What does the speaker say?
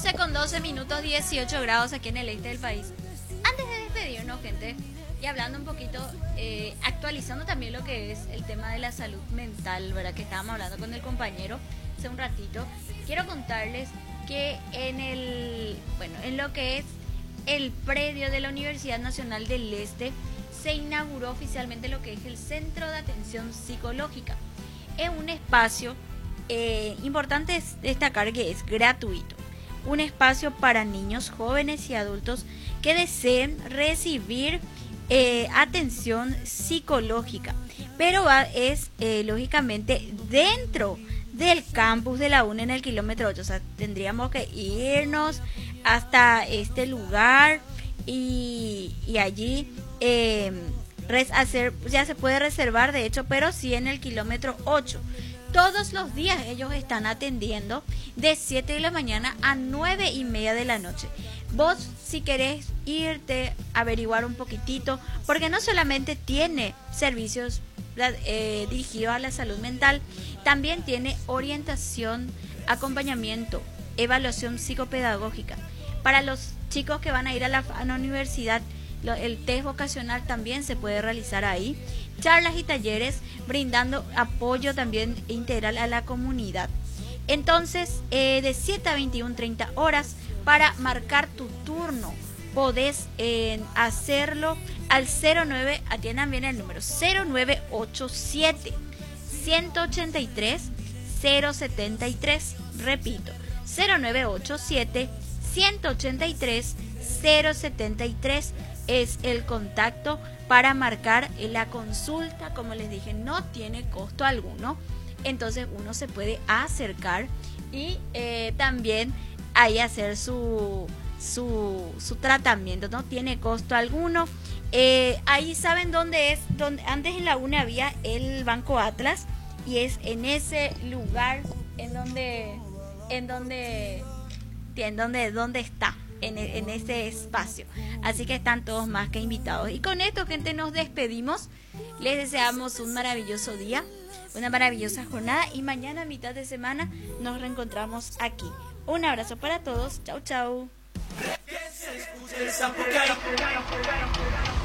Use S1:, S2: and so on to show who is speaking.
S1: 11:12, 18 grados aquí en el este del país. Antes de despedirnos, gente, y hablando un poquito, actualizando también lo que es el tema de la salud mental, ¿verdad? Que estábamos hablando con el compañero hace un ratito. Quiero contarles que en lo que es el predio de la Universidad Nacional del Este, se inauguró oficialmente lo que es el Centro de Atención Psicológica. Es un espacio, importante es destacar que es gratuito. Un espacio para niños, jóvenes y adultos que deseen recibir atención psicológica. Pero es lógicamente dentro del campus de la UNE en el kilómetro 8. O sea, tendríamos que irnos hasta este lugar y allí ya se puede reservar, de hecho, pero sí en el kilómetro 8. Todos los días ellos están atendiendo de 7 de la mañana a 9:30 de la noche. Vos, si querés irte, averiguar un poquitito, porque no solamente tiene servicios dirigidos a la salud mental, también tiene orientación, acompañamiento, evaluación psicopedagógica. Para los chicos que van a ir a la universidad, el test vocacional también se puede realizar ahí. Charlas y talleres brindando apoyo también integral a la comunidad. Entonces, de 7 a 21:30 horas, para marcar tu turno, podés hacerlo al 09, atiendan bien el número, 0987 183 073. Repito, 0987 183 073 es el contacto para marcar la consulta. Como les dije, no tiene costo alguno, entonces uno se puede acercar y también ahí hacer su tratamiento, no tiene costo alguno. Ahí saben dónde es, donde antes en la UNE había el Banco Atlas, y es en ese lugar donde está, en ese espacio. Así que están todos más que invitados. Y con esto, gente, nos despedimos. Les deseamos un maravilloso día, una maravillosa jornada, y mañana, mitad de semana, nos reencontramos aquí. Un abrazo para todos. Chau, chau.